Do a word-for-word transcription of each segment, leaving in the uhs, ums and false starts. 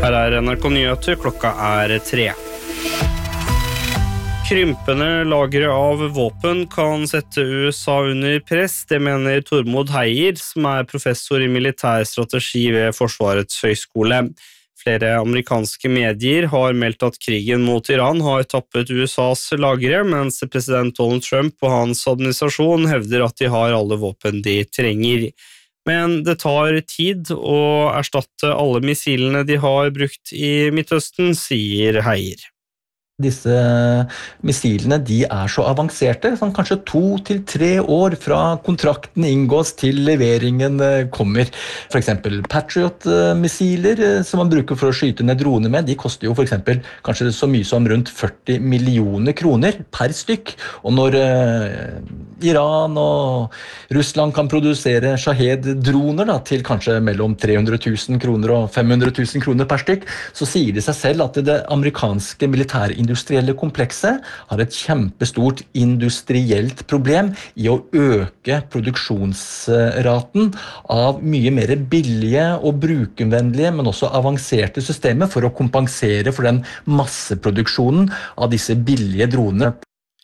Her er N R K Nyheter, klokka er tre. Krympende lagre av våpen kan sette U S A under press, det mener Tormod Heier, som er professor i militærstrategi ved Forsvarets høgskole. Flere amerikanske medier har meldt at krigen mot Iran har tappet U S A's lagre, mens president Donald Trump og hans administrasjon hevder at de har alle våpen de trenger. Men det tar tid å erstatte alle missilene de har brukt i Midtøsten, sier Heier. Disse missilene de er så avanserte, sånn kanskje to til tre år fra kontrakten inngås til leveringen kommer. For eksempel Patriot-missiler som man bruker for å skyte ned droner med, de koster jo for eksempel kanskje så mye som rundt førti millioner kroner per stykk. Og når eh, Iran og Russland kan produsere Shahed-droner da, til kanskje mellom tre hundre tusen kroner og fem hundre tusen kroner per stykk, så sier det seg selv at det amerikanske militære industrielle komplekset har et kjempestort industrielt problem i å øke produksjonsraten av mye mer billige og brukervennlige, men også avanserte systemer for å kompensere for den masseproduksjonen av disse billige dronene.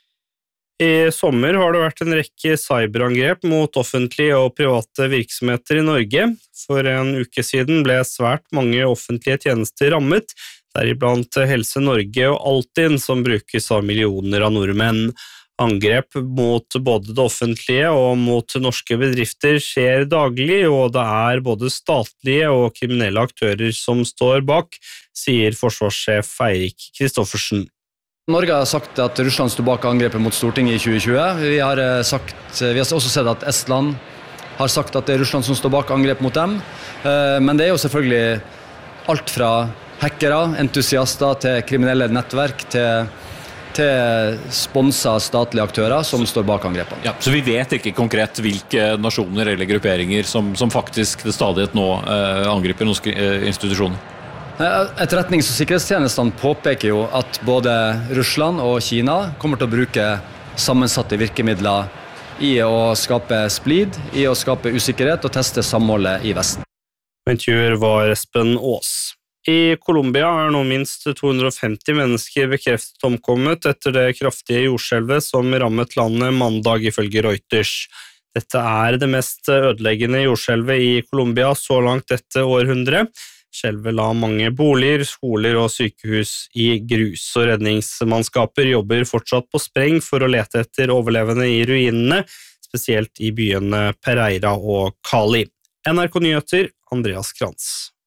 I sommer har det vært en rekke cyberangrep mot offentlige og private virksomheter i Norge. For en uke siden ble svært mange offentlige tjenester rammet, deriblant Helse Norge og Altinn, som brukes av millioner av nordmenn. Angrep mot både det offentlige og mot norske bedrifter skjer daglig, og det er både statlige og kriminelle aktører som står bak, sier forsvarssjef Eirik Kristoffersen. Norge har sagt at Russland stod bak angrepet mot Stortinget i tjue tjue. Vi har, sagt, vi har også sett at Estland har sagt at det er Russland som står bak angrep mot dem. Men det er jo selvfølgelig alt fra hackere, entusiaster til kriminelle nettverk til, til sponsa statlige aktører som står bak angrepene. Ja, så vi vet ikke konkret hvilke nasjoner eller grupperinger som, som faktisk til stadighet nå eh, angriper norske eh, institusjoner? Etterretnings- og sikkerhetstjenestene påpeker jo at både Russland og Kina kommer til å bruke sammensatte virkemidler i å skape splid, i å skape usikkerhet og teste samholdet i Vesten. Intervjuer var Espen Aas. I Colombia er nå minst to hundre og femti mennesker bekreftet omkommet etter det kraftige jordskjelvet som rammet landet mandag ifølge Reuters. Dette er det mest ødeleggende jordskjelvet i Colombia så langt dette århundret. Skjelvet la mange boliger, skoler og sykehus i grus, og redningsmannskaper jobber fortsatt på spreng for å lete etter overlevende i ruinene, spesielt i byene Pereira og Cali. N R K Nyheter, Andreas Krantz.